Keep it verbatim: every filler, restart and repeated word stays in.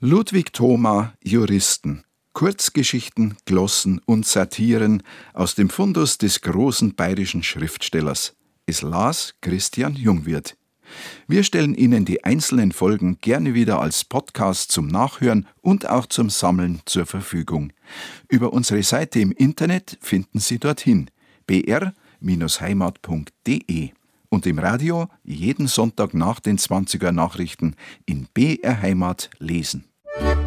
Ludwig Thoma, Juristen. Kurzgeschichten, Glossen und Satiren aus dem Fundus des großen bayerischen Schriftstellers. Es las Christian Jungwirth. Wir stellen Ihnen die einzelnen Folgen gerne wieder als Podcast zum Nachhören und auch zum Sammeln zur Verfügung. Über unsere Seite im Internet finden Sie dorthin b r Heimat punkt d e und im Radio jeden Sonntag nach den zwanziger Nachrichten in B R Heimat lesen.